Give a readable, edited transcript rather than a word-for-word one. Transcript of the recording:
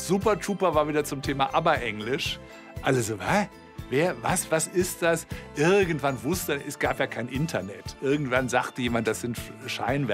Super Trooper war wieder zum Thema Aber-Englisch. Alle so, hä? Wer, was ist das? Irgendwann wusste, es gab ja kein Internet. Irgendwann sagte jemand, das sind Scheinwerfer.